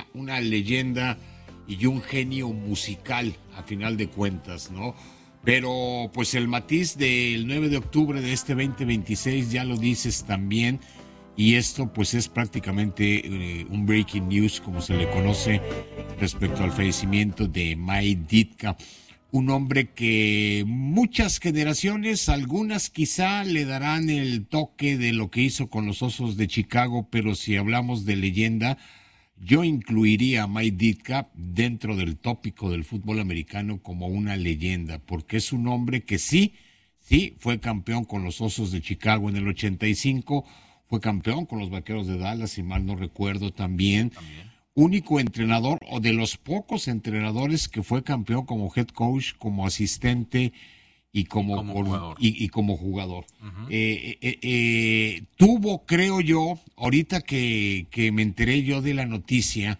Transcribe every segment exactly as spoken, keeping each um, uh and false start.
una, una leyenda y un genio musical, a final de cuentas, ¿no? Pero pues el matiz del nueve de octubre de este veinte veintiséis, ya lo dices también, y esto pues es prácticamente eh, un breaking news, como se le conoce, respecto al fallecimiento de Mike Ditka, un hombre que muchas generaciones, algunas quizá le darán el toque de lo que hizo con los Osos de Chicago, pero si hablamos de leyenda, yo incluiría a Mike Ditka dentro del tópico del fútbol americano como una leyenda, porque es un hombre que sí, sí, fue campeón con los Osos de Chicago en el ochenta y cinco, fue campeón con los Vaqueros de Dallas, si mal no recuerdo también. también. Único entrenador, o de los pocos entrenadores que fue campeón como head coach, como asistente y como, como por, jugador. Y, y como jugador. Uh-huh. Eh, eh, eh, tuvo, creo yo, ahorita que, que me enteré yo de la noticia,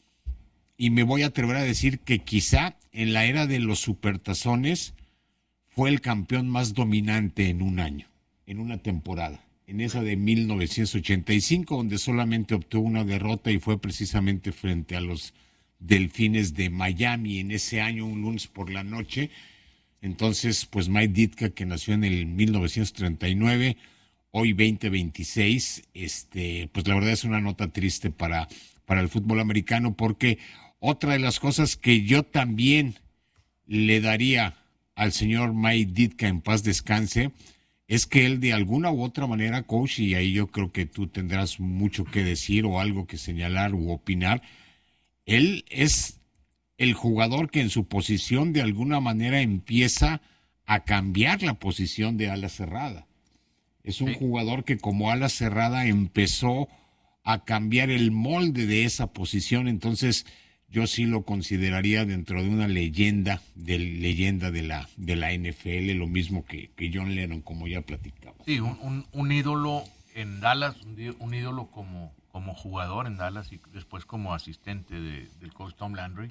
y me voy a atrever a decir que quizá en la era de los supertazones fue el campeón más dominante en un año, en una temporada. En esa de mil novecientos ochenta y cinco, donde solamente obtuvo una derrota y fue precisamente frente a los Delfines de Miami en ese año, un lunes por la noche. Entonces, pues Mike Ditka, que nació en el mil novecientos treinta y nueve, hoy veinte veintiséis, este, pues la verdad es una nota triste para, para el fútbol americano, porque otra de las cosas que yo también le daría al señor Mike Ditka, en paz descanse, es que él de alguna u otra manera, coach, y ahí yo creo que tú tendrás mucho que decir o algo que señalar u opinar, él es el jugador que en su posición de alguna manera empieza a cambiar la posición de ala cerrada. Es un sí. jugador que como ala cerrada empezó a cambiar el molde de esa posición, entonces yo sí lo consideraría dentro de una leyenda, de leyenda de la de la N F L, lo mismo que, que John Lennon, como ya platicaba. Sí, un, un, un ídolo en Dallas, un, un ídolo como, como jugador en Dallas y después como asistente de, del coach Tom Landry.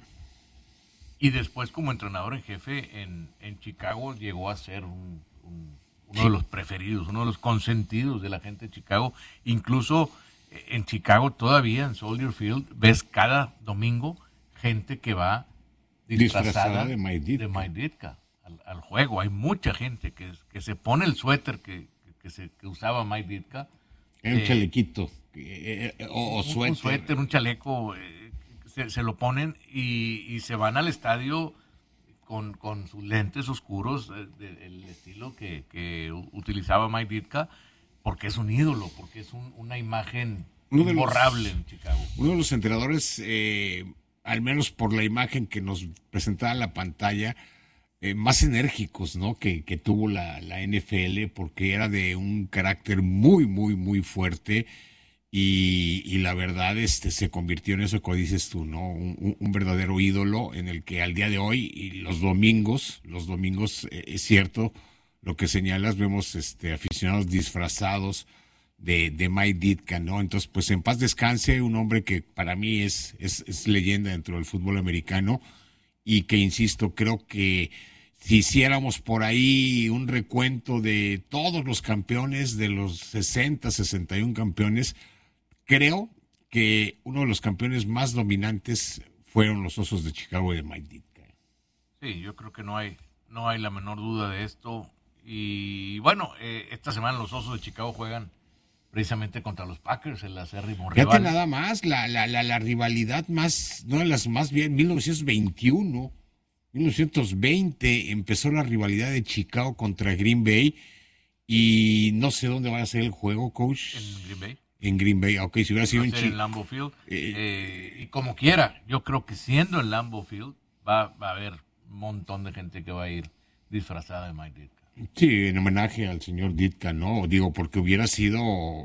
Y después como entrenador en jefe en, en Chicago llegó a ser un, un, uno sí. de los preferidos, uno de los consentidos de la gente de Chicago. Incluso en Chicago todavía, en Soldier Field, ves cada domingo gente que va disfrazada, disfrazada de Mike Ditka, de Mike Ditka al, al juego. Hay mucha gente que, que se pone el suéter que, que, se, que usaba Mike Ditka. Un eh, chalequito eh, o, o un, suéter. Un suéter, un chaleco, eh, se, se lo ponen y, y se van al estadio con, con sus lentes oscuros, eh, de, el estilo que, que utilizaba Mike Ditka, porque es un ídolo, porque es un, una imagen uno imborrable los, en Chicago. Uno de los entrenadores, eh, al menos por la imagen que nos presentaba en la pantalla, eh, más enérgicos, ¿no? que, que tuvo la, la N F L, porque era de un carácter muy, muy, muy fuerte y, y la verdad este, se convirtió en eso que dices tú, ¿no? Un, un verdadero ídolo en el que al día de hoy y los domingos, los domingos eh, es cierto, lo que señalas, vemos este, aficionados disfrazados de, de Mike Ditka, ¿no? Entonces, pues en paz descanse, un hombre que para mí es, es, es leyenda dentro del fútbol americano y que, insisto, creo que si hiciéramos por ahí un recuento de todos los campeones, de los sesenta, sesenta y uno campeones, creo que uno de los campeones más dominantes fueron los Osos de Chicago y de Mike Ditka. Sí, yo creo que no hay, no hay la menor duda de esto. Y bueno, eh, esta semana los Osos de Chicago juegan precisamente contra los Packers, el acérrimo rival. Fíjate nada más, la, la, la, la rivalidad más, no de las más bien, mil novecientos veintiuno, mil novecientos veinte empezó la rivalidad de Chicago contra Green Bay y no sé dónde va a ser el juego, coach. En Green Bay. En Green Bay, ok, si hubiera sido en Chicago. En Lambeau Field. Eh, eh, y como quiera, yo creo que siendo en Lambeau Field va, va a haber un montón de gente que va a ir disfrazada de Mike Ditka. Sí, en homenaje al señor Ditka, ¿no? Digo, porque hubiera sido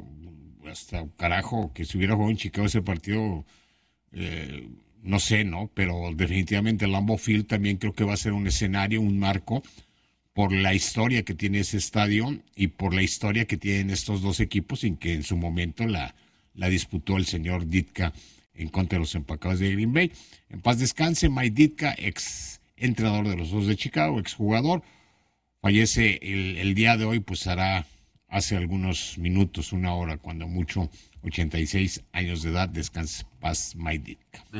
hasta carajo que se hubiera jugado en Chicago ese partido, eh, no sé, ¿no? Pero definitivamente el Lambeau Field también creo que va a ser un escenario, un marco, por la historia que tiene ese estadio y por la historia que tienen estos dos equipos, en que en su momento la, la disputó el señor Ditka en contra de los empacados de Green Bay. En paz descanse, Mike Ditka, ex entrenador de los Osos de Chicago, ex jugador. Fallece el, el día de hoy, pues hará hace algunos minutos, una hora, cuando mucho, ochenta y seis años de edad. Descanse paz, Mike Ditka.